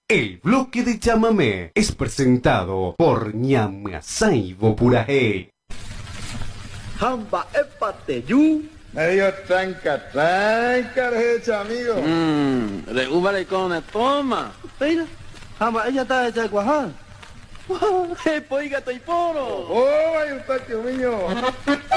El bloque de chamamé es presentado por Ñamasaibo Purajé. Hamba epateyu. Medio tranca, hecha, amigo. Regúbale con la toma. Mira, hamba ella está hecha de cuajar. Poiga, toiporo. ¡Oh, hay un patio mío!